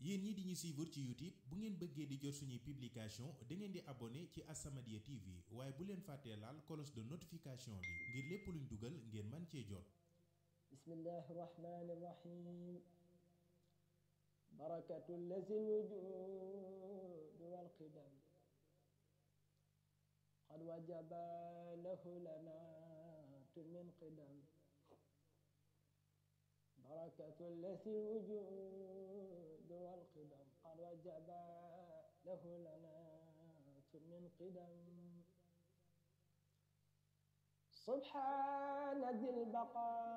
yéen ñi di ñu suivre ci YouTube bu ngeen bëggee di jot suñuy publication da ngeen di abonné ci As-Samadiyya TV waaye bu leen fàttee laal cloche de notification bi ngir lépp luñ dugal ngeen man cee jot. bismillahi rahmani rahim barakatu lazi wujud wal qidam qad wajaba lahu lanatu min qidam barakatu lazi wujud wal qidam qad wajaba lahu lanatu min qidam subhana dhil baqa